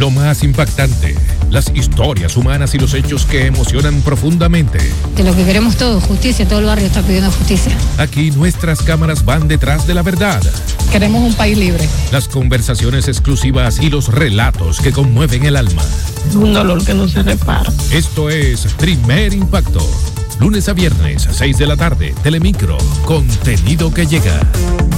Lo más impactante, las historias humanas y los hechos que emocionan profundamente. De lo que queremos todos, justicia, todo el barrio está pidiendo justicia. Aquí nuestras cámaras van detrás de la verdad. Queremos un país libre. Las conversaciones exclusivas y los relatos que conmueven el alma. Es un dolor que no se repara. Esto es Primer Impacto. Lunes a viernes, 6 de la tarde, Telemicro, contenido que llega.